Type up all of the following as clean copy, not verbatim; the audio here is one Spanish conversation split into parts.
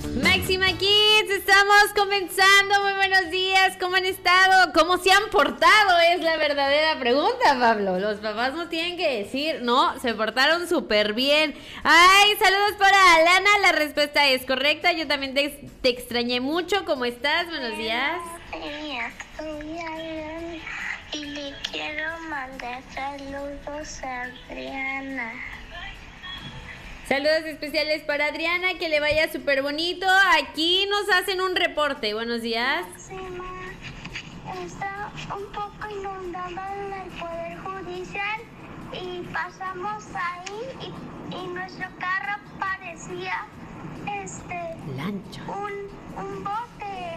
Máxima Kids, estamos comenzando. Muy buenos días, ¿cómo han estado? ¿Cómo se han portado? Es la verdadera pregunta, Pablo. Los papás nos tienen que decir, no, se portaron súper bien. Ay, saludos para Alana, la respuesta es correcta. Yo también te extrañé mucho. ¿Cómo estás? Buenos días. Soy Alana y le quiero mandar saludos a Adriana. Saludos especiales para Adriana, que le vaya súper bonito. Aquí nos hacen un reporte. Buenos días. Sí, ma. Está un poco inundada en el Poder Judicial y pasamos ahí y nuestro carro parecía Lancha. un bote.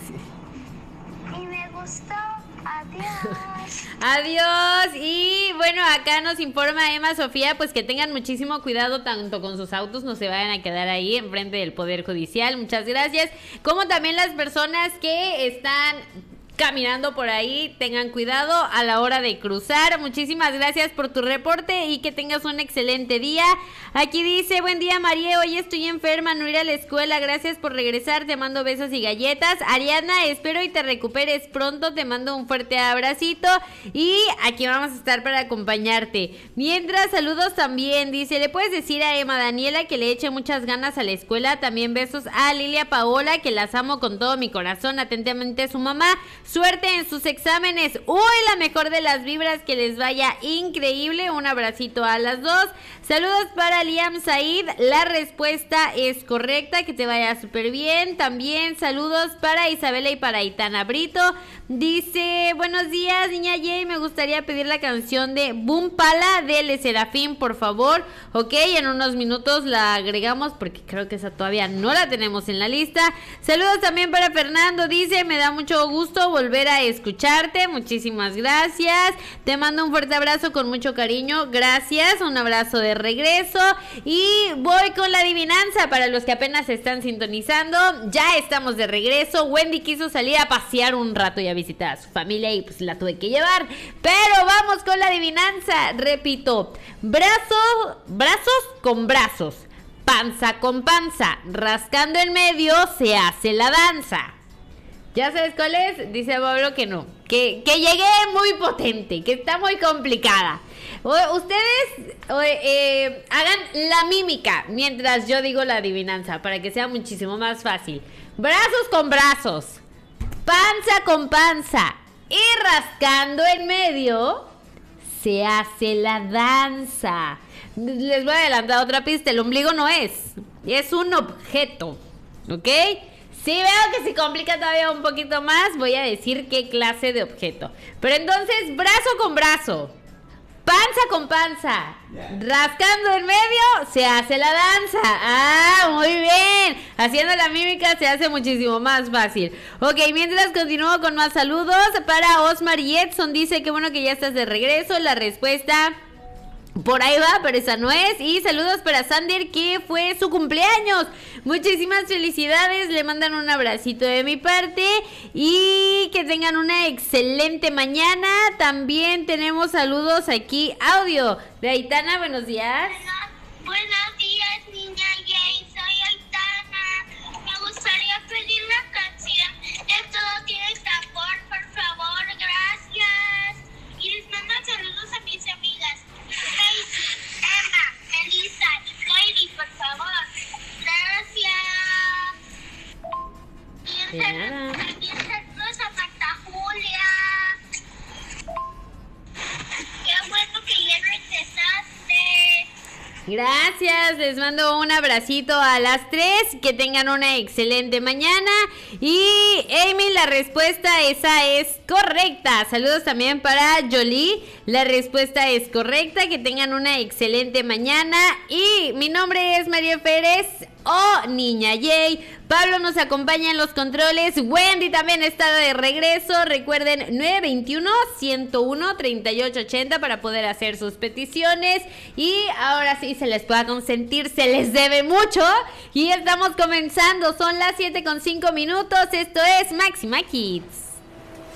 Y me gustó. Adiós. Adiós. Y bueno, acá nos informa Emma Sofía, pues que tengan muchísimo cuidado tanto con sus autos, no se vayan a quedar ahí enfrente del Poder Judicial. Muchas gracias. Como también las personas que están caminando por ahí, tengan cuidado a la hora de cruzar. Muchísimas gracias por tu reporte y que tengas un excelente día. Aquí dice, buen día María, hoy estoy enferma, no ir a la escuela, gracias por regresar, te mando besos y galletas. Ariana, espero y te recuperes pronto, te mando un fuerte abracito y aquí vamos a estar para acompañarte. Mientras, saludos también, dice, le puedes decir a Emma Daniela que le eche muchas ganas a la escuela, también besos a Lilia Paola, que las amo con todo mi corazón, atentamente su mamá. Suerte en sus exámenes. Uy, la mejor de las vibras, que les vaya increíble. Un abracito a las dos. Saludos para Liam Said. La respuesta es correcta. Que te vaya súper bien. También saludos para Isabela y para Itana Brito. Dice, buenos días, niña Jay. Me gustaría pedir la canción de Boom Pala de Le Serafín, por favor. Ok, en unos minutos la agregamos porque creo que esa todavía no la tenemos en la lista. Saludos también para Fernando. Dice, me da mucho gusto volver a escucharte, muchísimas gracias, te mando un fuerte abrazo con mucho cariño, gracias, un abrazo de regreso y voy con la adivinanza para los que apenas se están sintonizando. Ya estamos de regreso. Con quiso salir a pasear un rato y a visitar a su familia y pues la tuve que llevar, pero vamos con la adivinanza. Repito, brazos con brazos, panza con panza, rascando en medio se hace la danza. ¿Ya sabes cuál es? Dice Pablo que no. Que llegué muy potente, que está muy complicada. Ustedes hagan la mímica mientras yo digo la adivinanza para que sea muchísimo más fácil. Brazos con brazos, panza con panza y rascando en medio se hace la danza. Les voy a adelantar otra pista. El ombligo no es un objeto, ¿ok? Si veo que se complica todavía un poquito más, voy a decir qué clase de objeto. Pero entonces, brazo con brazo, panza con panza, rascando en medio, se hace la danza. ¡Ah, muy bien! Haciendo la mímica se hace muchísimo más fácil. Ok, mientras continúo con más saludos para Osmar y Edson. Dice que bueno que ya estás de regreso. La respuesta... por ahí va, pero esa no es. Y saludos para Sander, que fue su cumpleaños. Muchísimas felicidades, le mandan un abracito de mi parte y que tengan una excelente mañana. También tenemos saludos aquí, audio de Aitana. Buenos días. Buenos días, niña Jay, soy Aitana. Me gustaría pedir la canción de Todo Tiene Sabor, por favor, gracias. Y les mando saludos a mis amigas Daisy, Emma, Melissa y Katie, por favor. Gracias. Y saludos a Marta Julia. Qué bueno que ya regresaste. Gracias, les mando un abracito a las tres, que tengan una excelente mañana. Y Amy, la respuesta esa es correcta. Saludos también para Jolie, la respuesta es correcta, que tengan una excelente mañana. Y mi nombre es María Pérez o Niña Jay. Pablo nos acompaña en los controles. Wendy también está de regreso. Recuerden 921-101-3880 para poder hacer sus peticiones. Y ahora sí se les pueda consentir, se les debe mucho. Y estamos comenzando, son las 7:05. Esto es Máxima Kids.